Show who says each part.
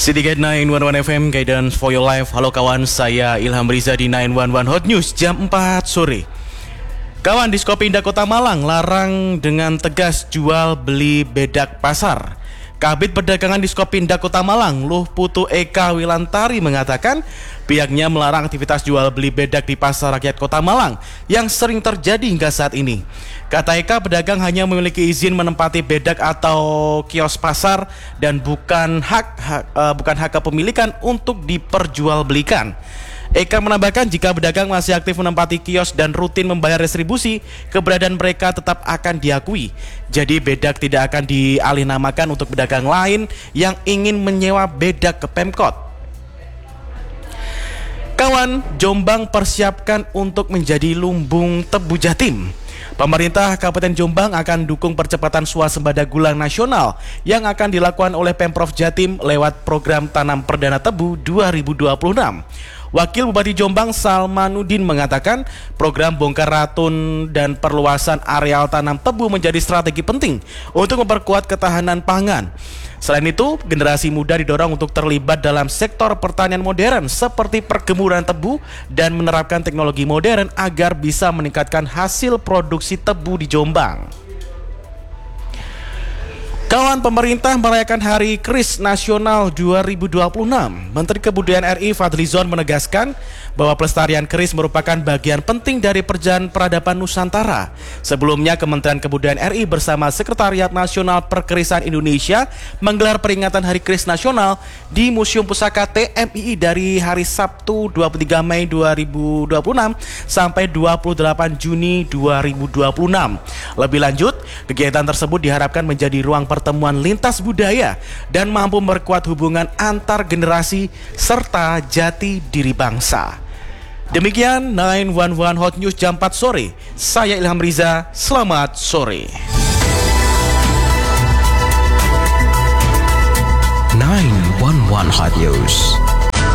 Speaker 1: Syndicate 911 FM, Guidance for Your Life. Halo kawan, saya Ilham Riza di 911 Hot News jam 4 sore. Kawan, Diskopi Indah Kota Malang larang dengan tegas jual beli bedak pasar. Kabid Perdagangan Diskopi Indah Kota Malang, Luh Putu Eka Wilantari mengatakan pihaknya melarang aktivitas jual beli bedak di Pasar Rakyat Kota Malang yang sering terjadi hingga saat ini. Kata Eka, pedagang hanya memiliki izin menempati bedak atau kios pasar dan bukan hak kepemilikan untuk diperjualbelikan. Eka menambahkan jika pedagang masih aktif menempati kios dan rutin membayar distribusi, keberadaan mereka tetap akan diakui. Jadi bedak tidak akan dialihnaamakan untuk pedagang lain yang ingin menyewa bedak ke Pemkot. Kawan, Jombang persiapkan untuk menjadi lumbung tebu Jatim. Pemerintah Kabupaten Jombang akan dukung percepatan swasembada gula nasional yang akan dilakukan oleh Pemprov Jatim lewat program Tanam Perdana Tebu 2026. Wakil Bupati Jombang Salmanuddin mengatakan program bongkar ratun dan perluasan areal tanam tebu menjadi strategi penting untuk memperkuat ketahanan pangan. Selain itu, generasi muda didorong untuk terlibat dalam sektor pertanian modern seperti perkebunan tebu dan menerapkan teknologi modern agar bisa meningkatkan hasil produksi tebu di Jombang. Kawan, pemerintah merayakan Hari Keris Nasional 2026. Menteri Kebudayaan RI Fadlizon menegaskan bahwa pelestarian keris merupakan bagian penting dari perjalanan peradaban Nusantara. Sebelumnya, Kementerian Kebudayaan RI bersama Sekretariat Nasional Perkerisan Indonesia menggelar peringatan Hari Keris Nasional di Museum Pusaka TMII dari hari Sabtu 23 Mei 2026 sampai 28 Juni 2026. Lebih lanjut, kegiatan tersebut diharapkan menjadi ruang pertemuan lintas budaya dan mampu memperkuat hubungan antar generasi serta jati diri bangsa. Demikian 911 Hot News jam 4 sore. Saya Ilham Riza, selamat sore.
Speaker 2: 911 Hot News.